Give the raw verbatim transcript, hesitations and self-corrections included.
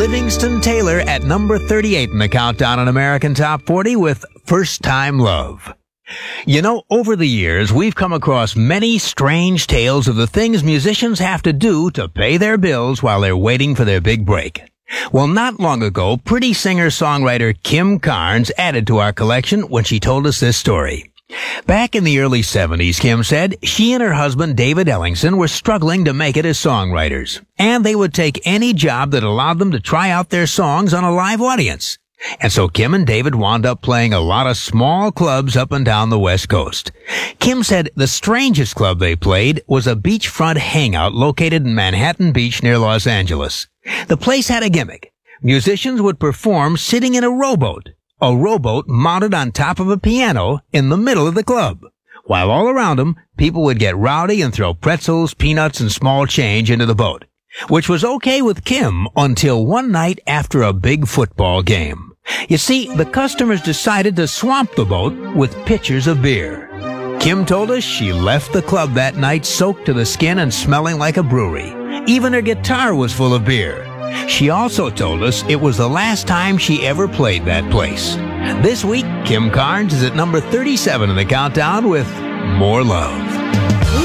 Livingston Taylor at number thirty-eight in the countdown on American Top forty with First Time Love. You know, over the years, we've come across many strange tales of the things musicians have to do to pay their bills while they're waiting for their big break. Well, not long ago, pretty singer-songwriter Kim Carnes added to our collection when she told us this story. Back in the early seventies, Kim said, she and her husband David Ellingson were struggling to make it as songwriters, and they would take any job that allowed them to try out their songs on a live audience. And so Kim and David wound up playing a lot of small clubs up and down the West Coast. Kim said the strangest club they played was a beachfront hangout located in Manhattan Beach near Los Angeles. The place had a gimmick. Musicians would perform sitting in a rowboat, a rowboat mounted on top of a piano in the middle of the club. While all around them, people would get rowdy and throw pretzels, peanuts, and small change into the boat, which was okay with Kim until one night after a big football game. You see, the customers decided to swamp the boat with pitchers of beer. Kim told us she left the club that night soaked to the skin and smelling like a brewery. Even her guitar was full of beer. She also told us it was the last time she ever played that place. This week, Kim Carnes is at number thirty-seven in the countdown with More Love.